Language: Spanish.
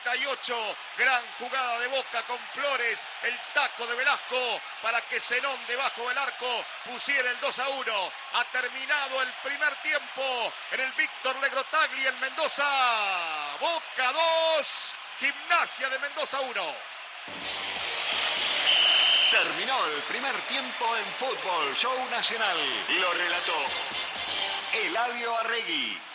Gran jugada de Boca con Flores, el taco de Velasco para que Zenón debajo del arco pusiera el 2-1. Ha terminado el primer tiempo en el Víctor Legrotagli en Mendoza. Boca 2, Gimnasia de Mendoza 1. Terminó el primer tiempo en Fútbol Show Nacional. Lo relató Eladio Arregui.